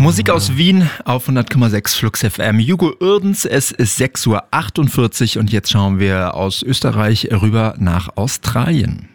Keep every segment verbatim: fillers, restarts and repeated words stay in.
Musik aus Wien auf hundert Komma sechs Flux F M. Hugo Uerdens, es ist sechs Uhr achtundvierzig und jetzt schauen wir aus Österreich rüber nach Australien.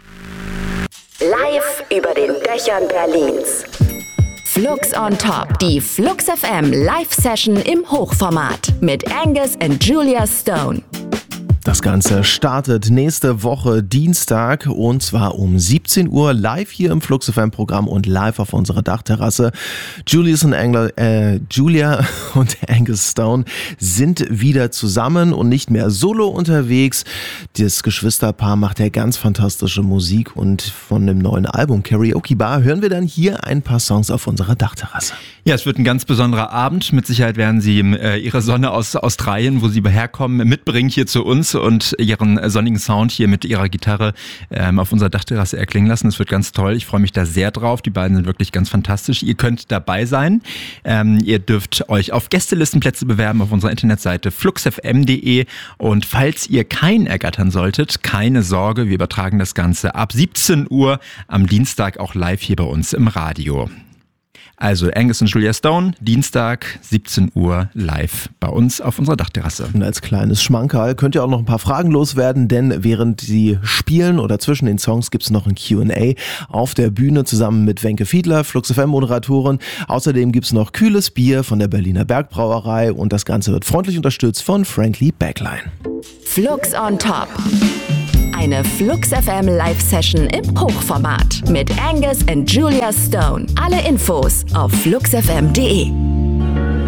Live über den Dächern Berlins. Flux on Top, die Flux F M Live-Session im Hochformat mit Angus und Julia Stone. Das Ganze startet nächste Woche Dienstag und zwar um siebzehn Uhr live hier im Flux F M Programm und live auf unserer Dachterrasse. Julius und Angler, äh, Julia und Angus Stone sind wieder zusammen und nicht mehr solo unterwegs. Das Geschwisterpaar macht ja ganz fantastische Musik und von dem neuen Album Karaoke Bar hören wir dann hier ein paar Songs auf unserer Dachterrasse. Ja, es wird ein ganz besonderer Abend. Mit Sicherheit werden Sie äh, Ihre Sonne aus Australien, wo Sie herkommen, mitbringen hier zu uns und Ihren sonnigen Sound hier mit Ihrer Gitarre ähm, auf unserer Dachterrasse erklingen lassen. Das wird ganz toll. Ich freue mich da sehr drauf. Die beiden sind wirklich ganz fantastisch. Ihr könnt dabei sein. Ähm, ihr dürft euch auf Gästelistenplätze bewerben auf unserer Internetseite flux f m punkt d e und falls ihr keinen ergattern solltet, keine Sorge, wir übertragen das Ganze ab siebzehn Uhr am Dienstag auch live hier bei uns im Radio. Also Angus und Julia Stone, Dienstag, siebzehn Uhr live bei uns auf unserer Dachterrasse. Und als kleines Schmankerl könnt ihr auch noch ein paar Fragen loswerden, denn während sie spielen oder zwischen den Songs gibt es noch ein Q und A auf der Bühne zusammen mit Wenke Fiedler, Flux F M-Moderatorin. Außerdem gibt es noch kühles Bier von der Berliner Bergbrauerei und das Ganze wird freundlich unterstützt von Frankly Backline. Flux on Top. Eine Flux F M Live-Session im Hochformat mit Angus und Julia Stone. Alle Infos auf flux f m punkt d e.